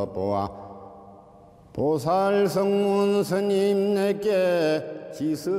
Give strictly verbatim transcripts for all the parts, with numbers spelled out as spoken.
보아 보살 성문 스님 내게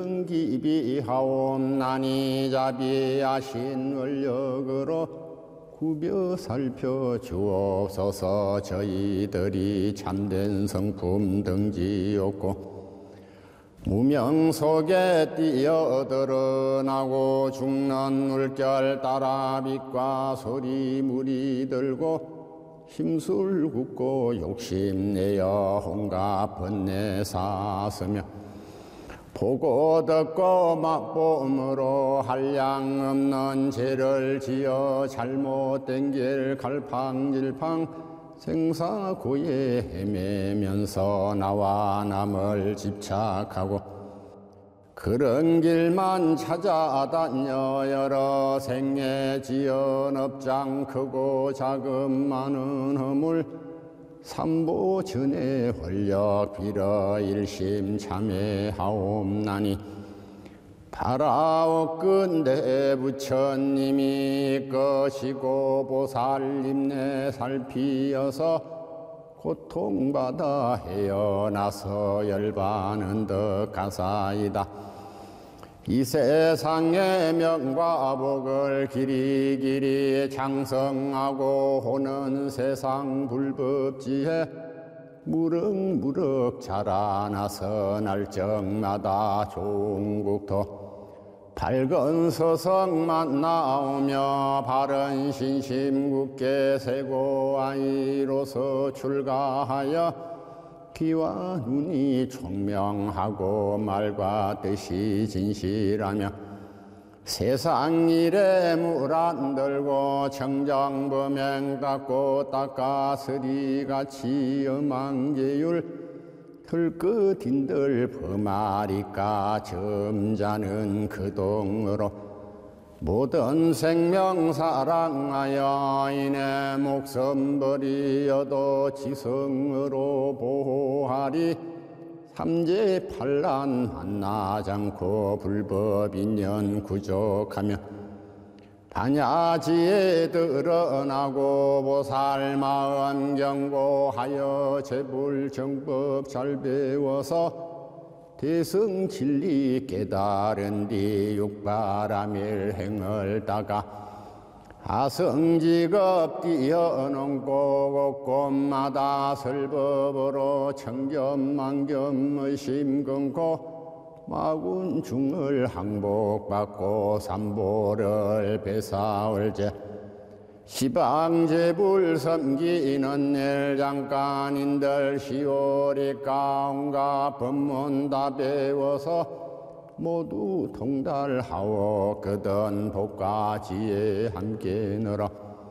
지승기비하옵나니 자비하신 원력으로 구벼 살펴 주옵소서. 저희들이 참된 성품 등지없고 무명 속에 뛰어드러나고 죽는 물결 따라 빛과 소리 물이 들고 힘술 굽고 욕심내어 혼가 번뇌 사스며 보고 듣고 맛봄으로 한량 없는 죄를 지어 잘못된 길 갈팡질팡 생사고에 헤매면서 나와 남을 집착하고 그런 길만 찾아다녀 여러 생애 지은 업장 크고 작은 많은 허물 삼보 전에 홀력 빌어 일심 참회하옵나니 바라옵건대 부처님이 것이고 보살님네 살피어서 고통받아 헤어나서 열반은 덕하사이다. 이 세상의 명과 복을 길이 길이 장성하고 호는 세상 불법지에 무럭무럭 자라나서 날적마다 좋은 국토 밝은 서성만 나오며 바른 신심 굳게 세고 아이로서 출가하여 귀와 눈이 총명하고 말과 뜻이 진실하며 세상 일에 물 안 들고 청정범행 닦고 닦아서리같이 엄한계율 들끝인들 범하리까 점자는 그동으로 모든 생명 사랑하여 이내 목숨 버리어도 지성으로 보호하리. 삼재 판란 만나지 않고 불법 인연 구족하며 반야지에 드러나고 보살 마음 경고하여 제불 정법 잘 배워서 대승 진리 깨달은 뒤 육바라밀 행을 따가 아성직업 뛰어넘고 곳곳마다 설법으로 청겸만겸 의심 끊고 마군중을 항복받고 삼보를 배사올제 시방제불 섬기는 일 잠깐인들 시오리까 온갖 법문 다 배워서 모두 통달하오. 그든 복과 지혜 함께 늘어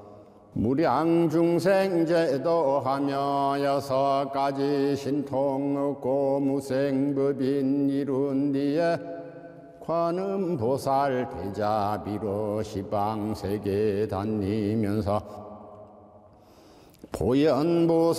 무량중생 제도하며 여섯 가지 신통 얻고 무생법인 이룬 뒤에 관음보살 대자비로 시방세계 다니면서 보현보살